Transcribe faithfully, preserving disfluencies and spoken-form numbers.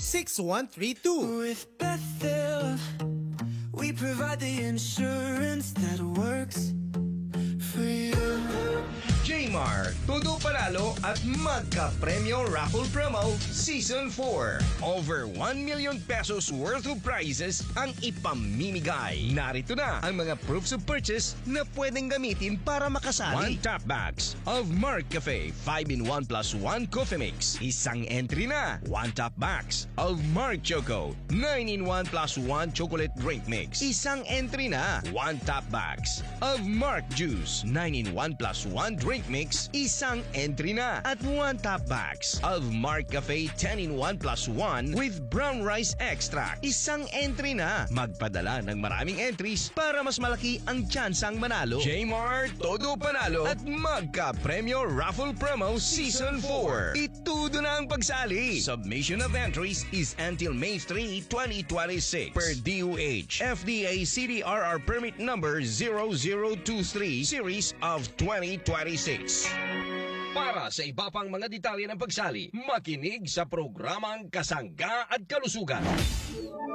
six one three two. With Bethel, we provide the insurance that works for you. J-Mart, Todo Panalo at Magka-Premyo Raffle Promo Season four. Over one million pesos worth of prizes ang ipamimigay. Narito na ang mga proofs of purchase na pwedeng gamitin para makasali. One top bags of Mark Cafe five in one plus one coffee mix. Isang entry na. One top bags of Mark Choco nine in one plus one chocolate drink mix. Isang entry na. One top bags of Mark Juice nine in one plus one drink mix, isang entry na. At one top bags of Mark Cafe ten in one plus one with brown rice extract, isang entry na. Magpadala ng maraming entries para mas malaki ang tsansang manalo. J-Mart, Todo Panalo at Magka-Premyo Raffle Promo Season four. Itudo na ang pagsali. Submission of entries is until May third, twenty twenty-six per D O H F D A C D R R permit number zero zero two three series of twenty twenty-six. Para sa iba pang mga detalye ng pagsali, makinig sa programang Kasangga at Kalusugan.